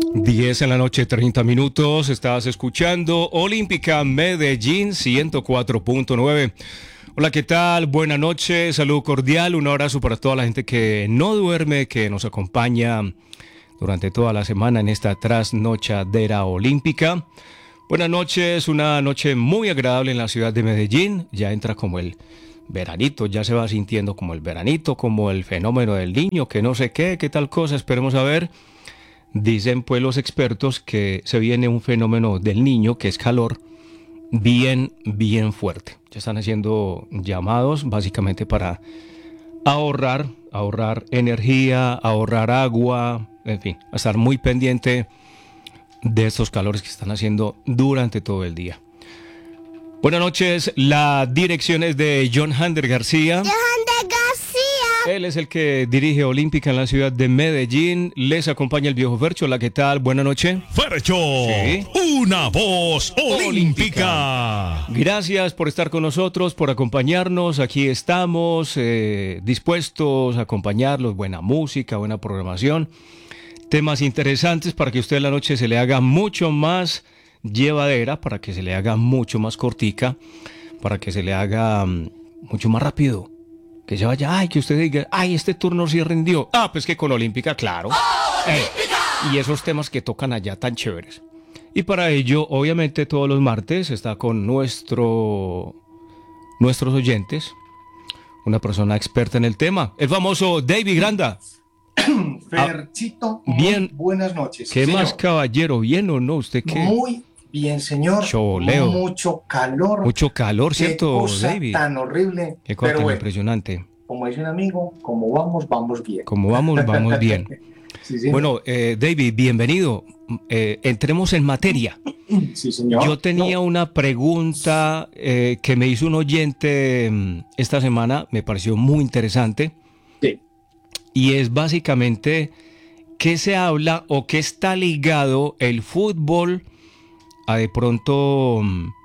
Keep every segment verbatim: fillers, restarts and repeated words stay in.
diez en la noche, treinta minutos. Estás escuchando Olímpica Medellín ciento cuatro punto nueve. Hola, ¿qué tal? Buenas noches, salud cordial, un abrazo para toda la gente que no duerme, que nos acompaña durante toda la semana en esta trasnochadera olímpica. Buenas noches, una noche muy agradable en la ciudad de Medellín. Ya entra como el veranito, ya se va sintiendo como el veranito, como el fenómeno del niño, que no sé qué, qué tal cosa, esperemos a ver. Dicen pues los expertos que se viene un fenómeno del niño, que es calor, bien, bien fuerte. Ya están haciendo llamados básicamente para ahorrar, ahorrar energía, ahorrar agua, en fin, a estar muy pendiente de estos calores que están haciendo durante todo el día. Buenas noches, la dirección es de John Hander García. John Hander García. Él es el que dirige Olímpica en la ciudad de Medellín. Les acompaña el viejo Fercho. Hola, ¿qué tal? Buenas noches. Fercho, sí. Una voz olímpica. Gracias por estar con nosotros, por acompañarnos. Aquí estamos eh, dispuestos a acompañarlos. Buena música, buena programación. Temas interesantes para que usted la noche se le haga mucho más llevadera, para que se le haga mucho más cortica, para que se le haga um, mucho más rápido. Que se vaya, ay, que usted diga, ay, este turno sí rindió. Ah, pues que con Olímpica, claro. ¡Oh, eh, y esos temas que tocan allá tan chéveres. Y para ello, obviamente, todos los martes está con nuestro, nuestros oyentes, una persona experta en el tema, el famoso David Granda. Ferchito, ah, bien. Buenas noches. ¿Qué señor. más, caballero? ¿Bien o no? ¿Usted qué? Muy bien, señor. Choleo. Mucho calor. Mucho calor, ¿cierto, Qué cosa David? tan horrible. Qué cosa Pero tan bueno, impresionante. como dice un amigo, como vamos, vamos bien. Como vamos, vamos bien. Sí, señor. Bueno, eh, David, bienvenido. Eh, entremos en materia. Sí, señor. Yo tenía no. una pregunta eh, que me hizo un oyente um, esta semana, me pareció muy interesante. Sí. Y es básicamente qué se habla o qué está ligado el fútbol a de pronto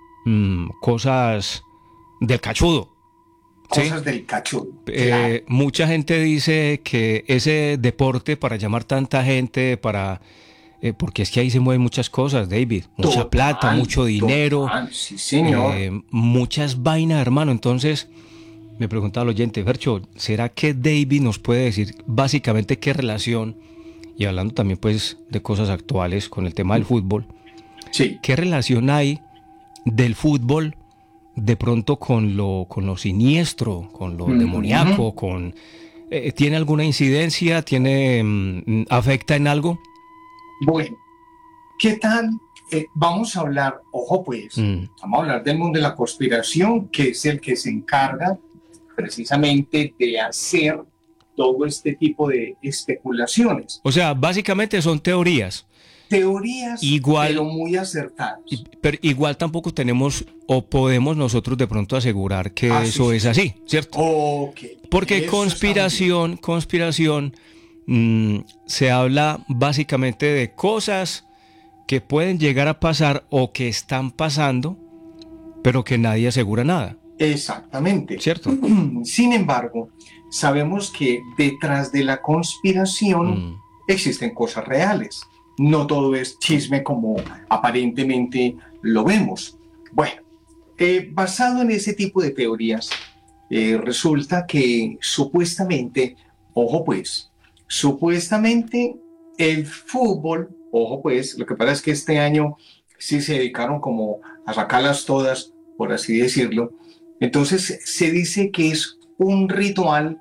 um, cosas del cachudo. Cosas ¿sí? del cachudo. Eh, Claro. Mucha gente dice que ese deporte, para llamar tanta gente, para eh, porque es que ahí se mueven muchas cosas, David. Mucha Total, plata, mucho dinero. Total, sí, señor. Eh, muchas vainas, hermano. Entonces, me preguntaba el oyente, Fercho, ¿será que David nos puede decir básicamente qué relación, y hablando también pues de cosas actuales con el tema del fútbol, Sí. qué relación hay del fútbol de pronto con lo, con lo siniestro, con lo Mm-hmm. demoníaco, con eh, ¿tiene alguna incidencia? ¿Tiene mm, afecta en algo? Bueno, ¿qué tal? Eh, vamos a hablar, ojo pues, Mm. vamos a hablar del mundo de la conspiración, que es el que se encarga precisamente de hacer todo este tipo de especulaciones. O sea, básicamente son teorías. Teorías, Igual- pero muy acertadas. Y- Pero igual tampoco tenemos o podemos nosotros de pronto asegurar que Ah, sí, eso sí, es sí. así, ¿cierto? Ok. Porque eso conspiración, conspiración, mmm, se habla básicamente de cosas que pueden llegar a pasar o que están pasando, pero que nadie asegura nada, está muy bien. Exactamente. ¿cierto? Sin embargo, sabemos que detrás de la conspiración Mm, existen cosas reales. No todo es chisme como aparentemente lo vemos. Bueno, eh, basado en ese tipo de teorías, eh, resulta que supuestamente, ojo pues, supuestamente el fútbol, ojo pues, lo que pasa es que este año sí se dedicaron como a sacarlas todas, por así decirlo. Entonces se dice que es un ritual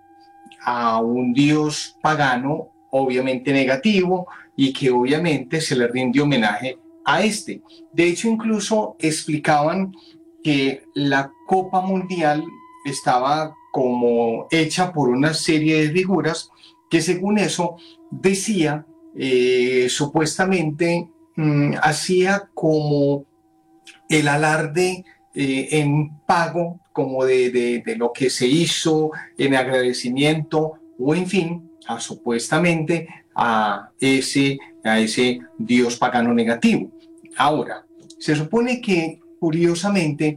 a un dios pagano, obviamente negativo, y que obviamente se le rinde homenaje a este. De hecho, incluso explicaban que la Copa Mundial estaba como hecha por una serie de figuras que, según eso, decía, eh, supuestamente mmm, hacía como el alarde eh, en pago como de, de, de lo que se hizo, en agradecimiento o en fin, a supuestamente a ese, a ese dios pagano negativo. Ahora, se supone que curiosamente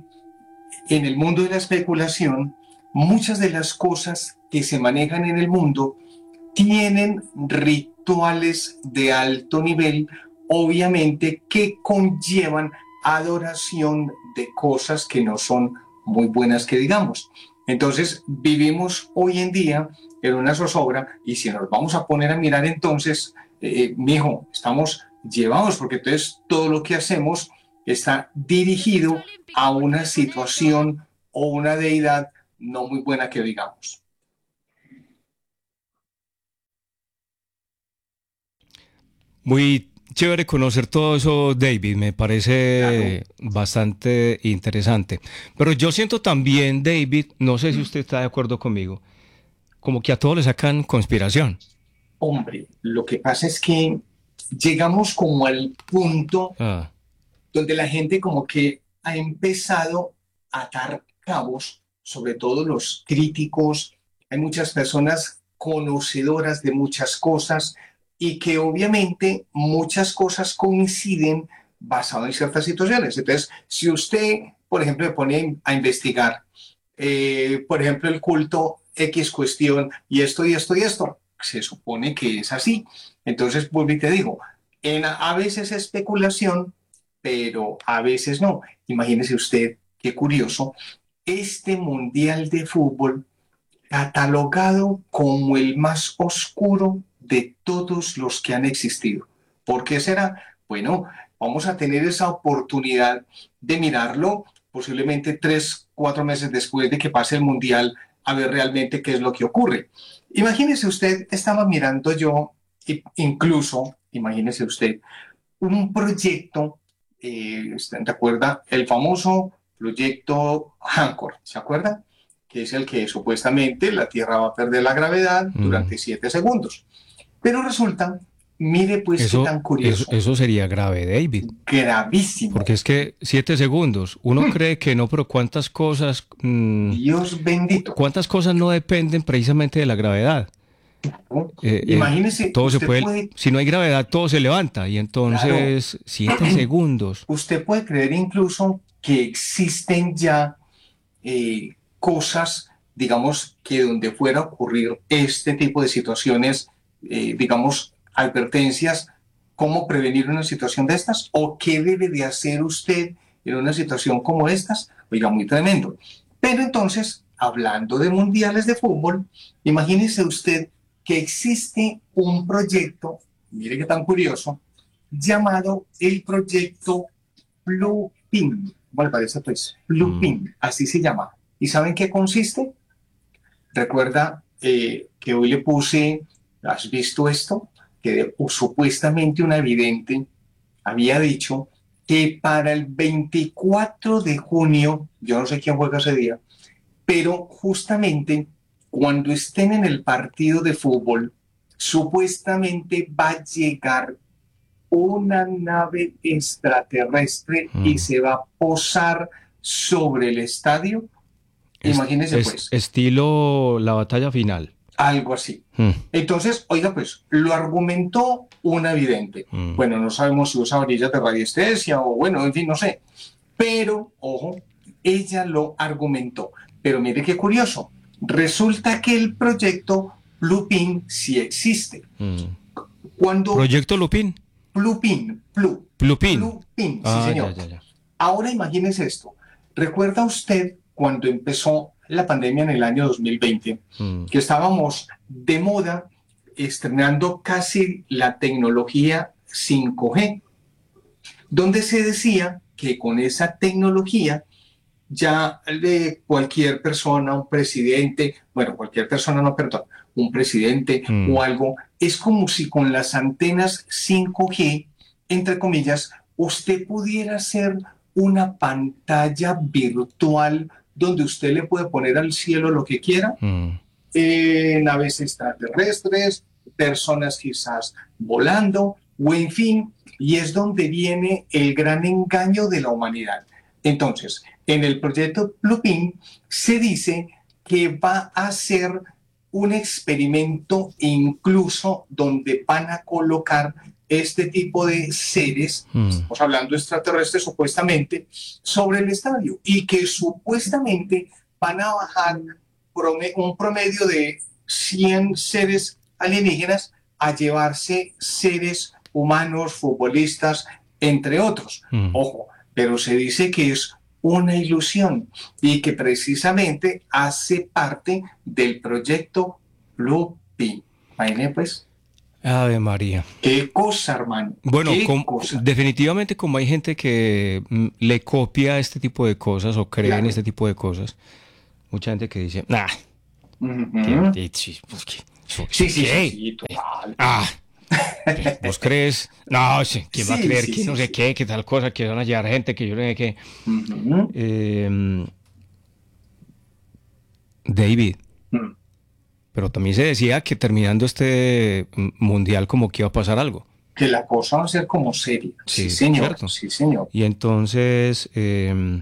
en el mundo de la especulación, muchas de las cosas que se manejan en el mundo tienen rituales de alto nivel obviamente que conllevan adoración de cosas que no son muy buenas que digamos. Entonces vivimos hoy en día en una zozobra y si nos vamos a poner a mirar entonces, eh, mijo, estamos llevados porque entonces todo lo que hacemos está dirigido a una situación o una deidad no muy buena que digamos. Muy chévere conocer todo eso, David, me parece Claro. bastante interesante. Pero yo siento también, David, no sé si usted está de acuerdo conmigo, como que a todos le sacan conspiración. Hombre, lo que pasa es que llegamos como al punto Ah, donde la gente como que ha empezado a atar cabos, sobre todo los críticos. Hay muchas personas conocedoras de muchas cosas y que obviamente muchas cosas coinciden basado en ciertas situaciones. Entonces, si usted, por ejemplo, me pone a investigar, eh, por ejemplo, el culto X cuestión y esto y esto y esto, se supone que es así. Entonces, vuelvo y te digo, en, a veces especulación, pero a veces no. Imagínese usted, qué curioso, este Mundial de Fútbol catalogado como el más oscuro de todos los que han existido. ¿Por qué será? Bueno, vamos a tener esa oportunidad de mirarlo posiblemente tres, cuatro meses después de que pase el Mundial a ver realmente qué es lo que ocurre. Imagínese usted, estaba mirando yo, incluso, imagínese usted, un proyecto, eh, ¿te acuerda? El famoso proyecto Hancock, ¿se acuerda? Que es el que supuestamente la Tierra va a perder la gravedad mm. durante siete segundos. Pero resulta, mire pues qué Eso, tan eso, curioso, eso sería grave, David. gravísimo, Porque es que siete segundos, uno cree que no, pero cuántas cosas, mm, Dios bendito. cuántas cosas no dependen precisamente de la gravedad. ¿No? Eh, eh, Imagínese, todo se usted puede, puede, si no hay gravedad, todo se levanta. Y claro, entonces, siete segundos. usted puede creer incluso que existen ya eh, cosas, digamos, que donde fuera a ocurrir este tipo de situaciones, eh, digamos, advertencias, cómo prevenir una situación de estas o qué debe de hacer usted en una situación como estas, oiga, muy tremendo. Pero entonces, hablando de mundiales de fútbol, imagínese usted que existe un proyecto, mire qué tan curioso, llamado el proyecto Blue Pin. ¿Cómo le parece, pues? Blue Mm. Pin, así se llama. ¿Y saben qué consiste? Recuerda eh, que hoy le puse, ¿has visto esto? Que uh, supuestamente una vidente había dicho que para el veinticuatro de junio, yo no sé quién juega ese día, pero justamente cuando estén en el partido de fútbol, supuestamente va a llegar una nave extraterrestre y Mm. se va a posar sobre el estadio. Es, Imagínense es pues, estilo la batalla final. algo así. Mm, Entonces, oiga pues, lo argumentó una vidente. mm. Bueno, no sabemos si usa orillas de radiestesia o bueno, en fin, no sé. Pero, ojo, ella lo argumentó. Pero mire qué curioso. Resulta que el proyecto Blue sí existe. Mm. Cuando Proyecto Lupin. Blue Blue, Plupin. Blue sí Ah, señor. ya, ya, ya. Ahora imagínese esto. ¿Recuerda usted cuando empezó la pandemia en el año dos mil veinte, Mm. que estábamos de moda estrenando casi la tecnología cinco G, donde se decía que con esa tecnología ya de cualquier persona, un presidente, bueno, cualquier persona no, perdón, un presidente Mm. o algo, es como si con las antenas cinco G, entre comillas, usted pudiera hacer una pantalla virtual donde usted le puede poner al cielo lo que quiera, Mm. eh, naves extraterrestres, personas quizás volando, o en fin, y es donde viene el gran engaño de la humanidad. Entonces, en el proyecto Blue se dice que va a ser un experimento incluso donde van a colocar este tipo de seres, Mm. estamos hablando extraterrestres supuestamente, sobre el estadio y que supuestamente van a bajar un promedio de cien seres alienígenas a llevarse seres humanos, futbolistas, entre otros. Mm. Ojo, pero se dice que es una ilusión y que precisamente hace parte del proyecto Blueprint. Imagínate, pues. Ave María. Qué cosa, hermano. Bueno, Qué com, cosa. definitivamente como hay gente que mm, le copia este tipo de cosas o cree claro. en este tipo de cosas, mucha gente que dice, nah. Uh-huh. ¿Qué, sí, sí, sí, sí, sí, total. Ah. ¿Vos crees? No, sí, ¿quién sí, va a creer sí, que sí, no sé sí. qué, que tal cosa, que van a llegar gente, que yo no sé qué? Uh-huh. Eh, David, uh-huh. pero también se decía que terminando este mundial como que iba a pasar algo. Que la cosa va a ser como seria. Sí, sí señor. ¿Cierto? Sí, señor. Y entonces, eh,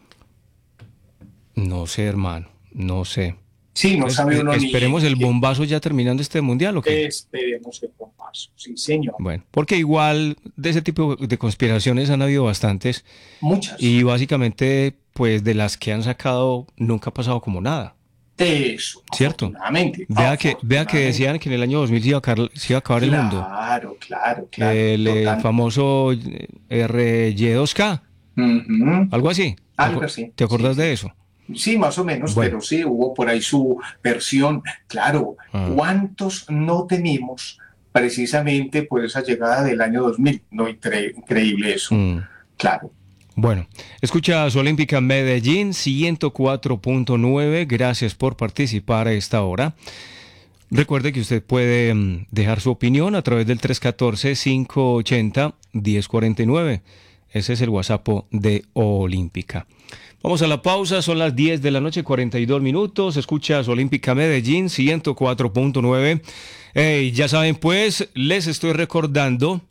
no sé, hermano, no sé. Sí, no sabe uno Esperemos ni, el bombazo ya terminando este mundial, ¿o qué? Esperemos el bombazo, sí, señor. Bueno, porque igual de ese tipo de conspiraciones han habido bastantes. Muchas. Y básicamente, pues de las que han sacado, nunca ha pasado como nada. Eso, ¿cierto? Afortunadamente. Vea que, vea que decían que en el año dos mil se iba a acabar, se iba a acabar claro, el mundo. Claro, claro, claro. El, el famoso R Y dos K. Uh-huh. Algo así. Algo así. ¿Te acordás sí, de sí. eso? Sí, más o menos, bueno. Pero sí, hubo por ahí su versión. Claro, ah. ¿cuántos no temimos precisamente por esa llegada del año dos mil? No, incre- increíble eso. Mm. Claro. Bueno, escuchas Olímpica Medellín ciento cuatro punto nueve. Gracias por participar a esta hora. Recuerde que usted puede dejar su opinión a través del tres uno cuatro, cinco ocho cero, uno cero cuatro nueve. Ese es el WhatsApp de Olímpica. Vamos a la pausa, son las diez de la noche, cuarenta y dos minutos. Escuchas Olímpica Medellín ciento cuatro punto nueve. Hey, ya saben, pues, les estoy recordando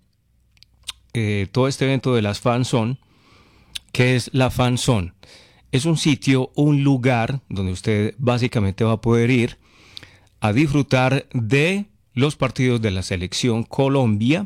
eh, todo este evento de las FanZone. ¿Qué es la FanZone? Es un sitio, un lugar donde usted básicamente va a poder ir a disfrutar de los partidos de la selección Colombia.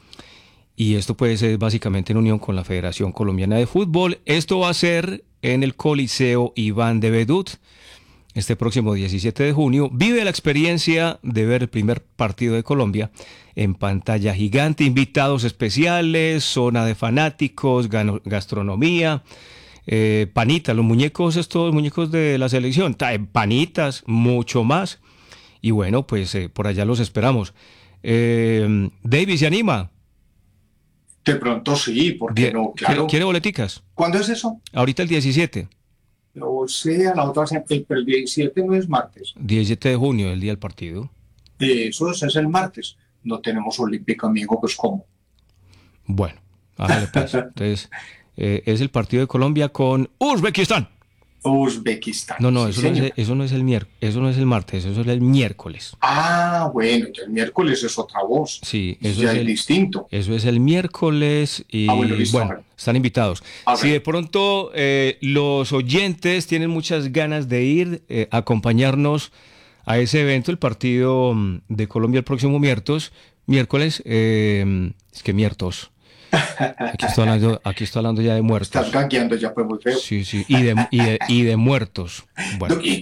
Y esto puede ser básicamente en unión con la Federación Colombiana de Fútbol. Esto va a ser en el Coliseo Iván de Bedut este próximo diecisiete de junio. Vive la experiencia de ver el primer partido de Colombia en pantalla gigante, invitados especiales, zona de fanáticos, gastronomía, eh, panitas, los muñecos, estos muñecos de la selección, panitas, mucho más. Y bueno, pues eh, por allá los esperamos. Eh, David, ¿se anima? De pronto sí, porque Bien. no, claro. ¿Quiere, ¿Quiere boleticas? ¿Cuándo es eso? Ahorita el diecisiete. O sea, la otra, el, el diecisiete no es martes. diecisiete de junio, el día del partido. Eso es, es el martes. No tenemos Olímpica, amigo, pues ¿cómo? Bueno, hágale pues. Entonces, eh, es el partido de Colombia con Uzbekistán. Uzbekistán. No, no, sí, eso, no es, eso no es el miércoles, eso no es el martes, eso es el miércoles. Ah, bueno, el miércoles es otra voz. Sí, eso ya es, es el, distinto. Eso es el miércoles y ah, bueno, listo, bueno están invitados. Si de pronto eh, los oyentes tienen muchas ganas de ir eh, a acompañarnos a ese evento, el partido de Colombia el próximo miércoles, miércoles, eh, es que miércoles. Aquí estoy hablando, aquí estoy hablando ya de muertos. Estás gangueando ya, pues muy feo. Sí, sí, y de, y de, y de muertos. Bueno, si,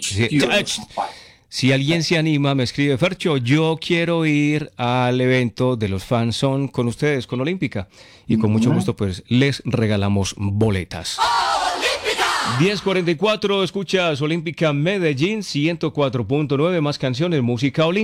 si alguien se anima, me escribe, Fercho, yo quiero ir al evento de los FanZone con ustedes, con Olímpica. Y con mucho gusto, pues, les regalamos boletas. diez cuarenta y cuatro, escuchas Olímpica Medellín ciento cuatro punto nueve, más canciones, música olímpica.